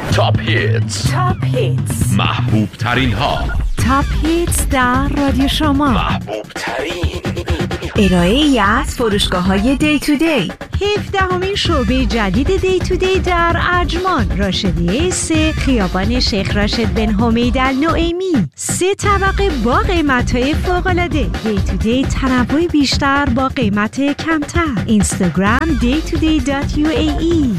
تاپ هیتس محبوب ترین ها. تاپ هیتس در رادیو شما. محبوب ترین ارائه‌ای از فروشگاه‌های دی تو دی. 17مین شعبه جدید دی تو دی در اجمان، راشدیه 3، خیابان شیخ راشد بن حمید النعیمی. 3 طبقه با قیمت‌های فوق‌العاده. دی تو دی تنوع بیشتر با قیمت کمتر. اینستاگرام daytoday.uae.